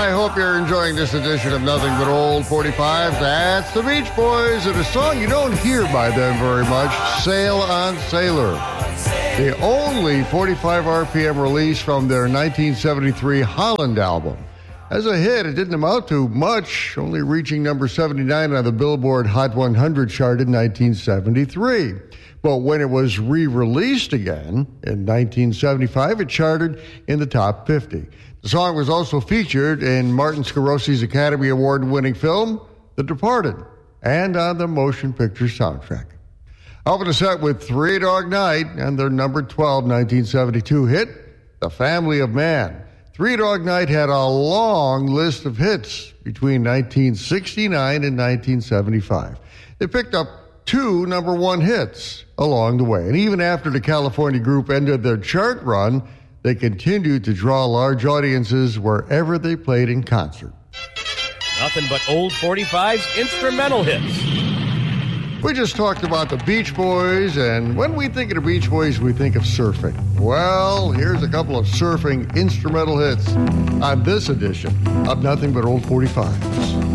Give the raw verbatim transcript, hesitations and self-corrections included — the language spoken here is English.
I hope you're enjoying this edition of Nothing But Old forty-five. That's the Beach Boys and a song you don't hear by them very much, Sail on Sailor. The only forty-five R P M release from their nineteen seventy-three Holland album. As a hit, it didn't amount to much, only reaching number seventy-nine on the Billboard Hot one hundred chart in nineteen seventy-three. But when it was re-released again in nineteen seventy-five, it charted in the top fifty. The song was also featured in Martin Scorsese's Academy Award-winning film, The Departed, and on the motion picture soundtrack. Open a set with Three Dog Night and their number twelve nineteen seventy-two hit, The Family of Man. Three Dog Night had a long list of hits between nineteen sixty-nine and nineteen seventy-five. They picked up two number one hits along the way. And even after the California group ended their chart run, they continued to draw large audiences wherever they played in concert. Nothing but old forty-fives instrumental hits. We just talked about the Beach Boys, and when we think of the Beach Boys, we think of surfing. Well, here's a couple of surfing instrumental hits on this edition of Nothing But Old forty-fives.